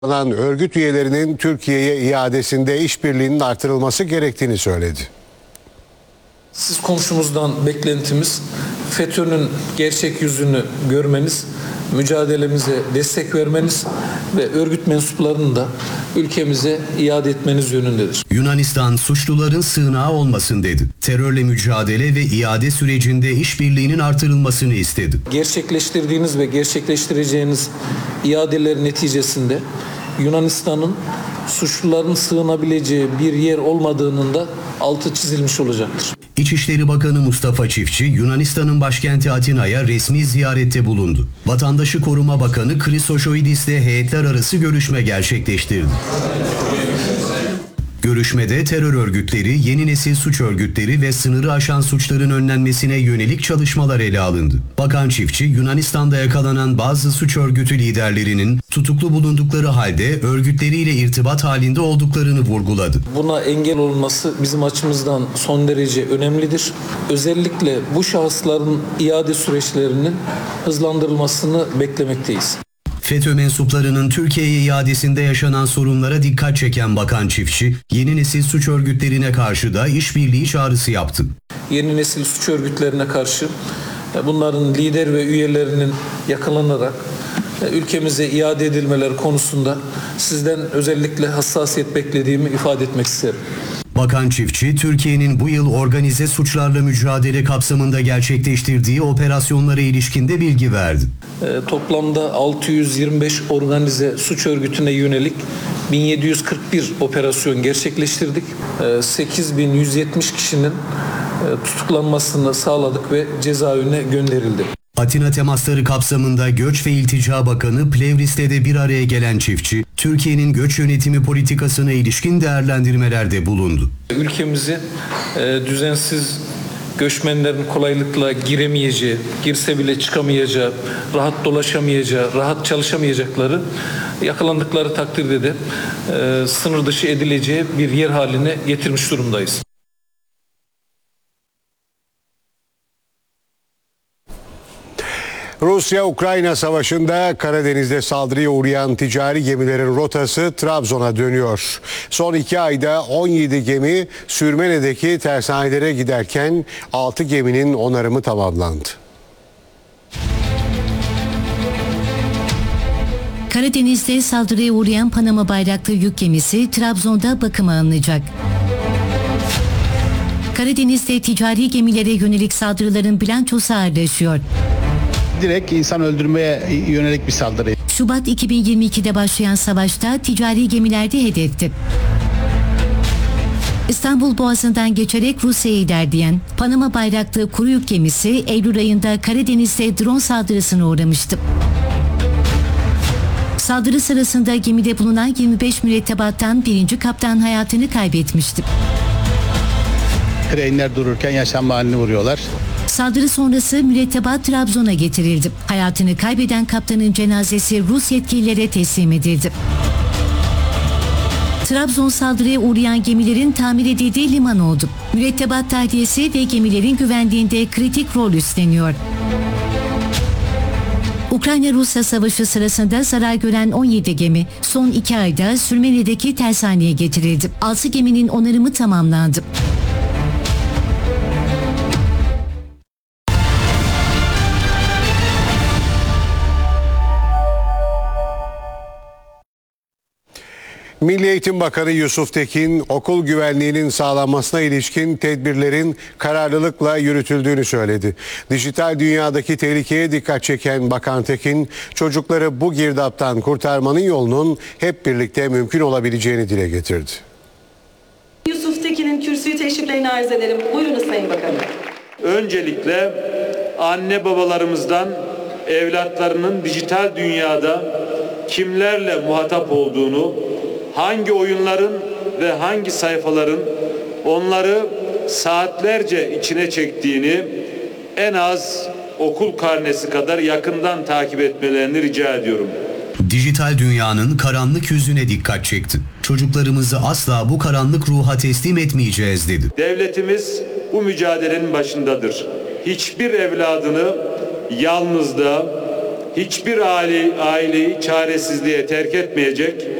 olan örgüt üyelerinin Türkiye'ye iadesinde işbirliğinin artırılması gerektiğini söyledi. Siz komşumuzdan beklentimiz FETÖ'nün gerçek yüzünü görmeniz, mücadelemize destek vermeniz ve örgüt mensuplarını da ülkemize iade etmeniz yönündedir. Yunanistan suçluların sığınağı olmasın dedi. Terörle mücadele ve iade sürecinde işbirliğinin artırılmasını istedi. Gerçekleştirdiğiniz ve gerçekleştireceğiniz iadeler neticesinde Yunanistan'ın suçluların sığınabileceği bir yer olmadığının da altı çizilmiş olacaktır. İçişleri Bakanı Mustafa Çiftçi, Yunanistan'ın başkenti Atina'ya resmi ziyarette bulundu. Vatandaşı Koruma Bakanı Chrysochoidis'le heyetler arası görüşme gerçekleştirdi. Görüşmede terör örgütleri, yeni nesil suç örgütleri ve sınırı aşan suçların önlenmesine yönelik çalışmalar ele alındı. Bakan Çiftçi, Yunanistan'da yakalanan bazı suç örgütü liderlerinin tutuklu bulundukları halde örgütleriyle irtibat halinde olduklarını vurguladı. Buna engel olunması bizim açımızdan son derece önemlidir. Özellikle bu şahısların iade süreçlerinin hızlandırılmasını beklemekteyiz. FETÖ mensuplarının Türkiye'ye iadesinde yaşanan sorunlara dikkat çeken Bakan Çiftçi, yeni nesil suç örgütlerine karşı da işbirliği çağrısı yaptı. Yeni nesil suç örgütlerine karşı bunların lider ve üyelerinin yakalanarak ülkemize iade edilmeleri konusunda sizden özellikle hassasiyet beklediğimi ifade etmek isterim. Bakan Çiftçi, Türkiye'nin bu yıl organize suçlarla mücadele kapsamında gerçekleştirdiği operasyonlara ilişkin de bilgi verdi. Toplamda 625 organize suç örgütüne yönelik 1741 operasyon gerçekleştirdik. 8170 kişinin tutuklanmasını sağladık ve cezaevine gönderildi. Atina temasları kapsamında Göç ve İltica Bakanı Plevris'le de bir araya gelen Çiftçi, Türkiye'nin göç yönetimi politikasına ilişkin değerlendirmelerde bulundu. Ülkemizi düzensiz göçmenlerin kolaylıkla giremeyeceği, girse bile çıkamayacağı, rahat dolaşamayacağı, rahat çalışamayacakları, yakalandıkları takdirde de sınır dışı edileceği bir yer haline getirmiş durumdayız. Rusya-Ukrayna savaşında Karadeniz'de saldırıya uğrayan ticari gemilerin rotası Trabzon'a dönüyor. Son 2 ayda 17 gemi Sürmene'deki tersanelere giderken 6 geminin onarımı tamamlandı. Karadeniz'de saldırıya uğrayan Panama bayraklı yük gemisi Trabzon'da bakıma alınacak. Karadeniz'de ticari gemilere yönelik saldırıların bilançosu ağırlaşıyor. Direkt insan öldürmeye yönelik bir saldırı. Şubat 2022'de başlayan savaşta ticari gemilerde hedefti. İstanbul Boğazı'ndan geçerek Rusya'ya ilerleyen Panama bayraklı kuru yük gemisi Eylül ayında Karadeniz'de drone saldırısına uğramıştı. Saldırı sırasında gemide bulunan 25 mürettebattan birinci kaptan hayatını kaybetmişti. Trenler dururken yaşam halini vuruyorlar. Saldırı sonrası mürettebat Trabzon'a getirildi. Hayatını kaybeden kaptanın cenazesi Rus yetkililere teslim edildi. Trabzon saldırıya uğrayan gemilerin tamir edildiği liman oldu. Mürettebat tahliyesi ve gemilerin güvenliğinde kritik rol üstleniyor. Ukrayna-Rusya savaşı sırasında zarar gören 17 gemi son 2 ayda Sürmene'deki tersaneye getirildi. 6 geminin onarımı tamamlandı. Milli Eğitim Bakanı Yusuf Tekin, okul güvenliğinin sağlanmasına ilişkin tedbirlerin kararlılıkla yürütüldüğünü söyledi. Dijital dünyadaki tehlikeye dikkat çeken Bakan Tekin, çocukları bu girdaptan kurtarmanın yolunun hep birlikte mümkün olabileceğini dile getirdi. Yusuf Tekin'in kürsüyü teşriflerini arz ederim. Buyurunuz Sayın Bakanım. Öncelikle anne babalarımızdan evlatlarının dijital dünyada kimlerle muhatap olduğunu, hangi oyunların ve hangi sayfaların onları saatlerce içine çektiğini en az okul karnesi kadar yakından takip etmelerini rica ediyorum. Dijital dünyanın karanlık yüzüne dikkat çekti. Çocuklarımızı asla bu karanlık ruha teslim etmeyeceğiz dedi. Devletimiz bu mücadelenin başındadır. Hiçbir evladını yalnızlığa, hiçbir aileyi çaresizliğe terk etmeyecek,